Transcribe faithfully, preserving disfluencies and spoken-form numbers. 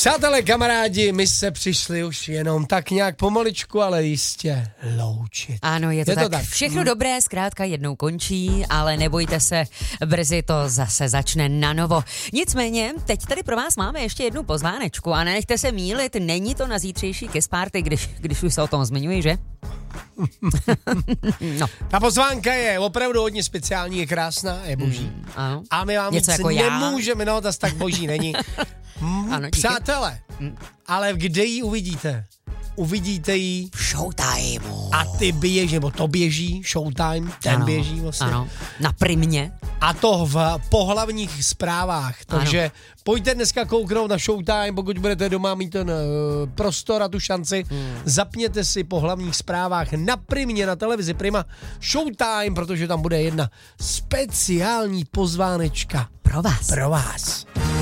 Přátelé, kamarádi, my se přišli už jenom tak nějak pomaličku, ale jistě loučit. Ano, je to, je tak. to tak. Všechno hmm. dobré zkrátka jednou končí, ale nebojte se, brzy to zase začne na novo. Nicméně, teď tady pro vás máme ještě jednu pozvánečku a nenechte se mýlit, není to na zítřejší Kiss Party, když, když už se o tom zmiňuji, že? No. Ta pozvánka je opravdu hodně speciální, je krásná, je boží. Mm, ano. A my vám Něco víc jako já. nemůžeme, no, tas tak boží není. Mm, Ano, díky. přátelé, mm. ale kde ji uvidíte? Uvidíte ji v Showtimeu. A ty běží, nebo to běží, Showtime, ten ano, běží vlastně. Ano, na Primě. A to v pohlavních zprávách, takže ano. Pojďte dneska kouknout na Showtime, pokud budete doma mít ten uh, prostor a tu šanci, hmm. zapněte si po hlavních zprávách na Primě, na televizi Prima Showtime, protože tam bude jedna speciální pozvánečka pro vás. Pro vás.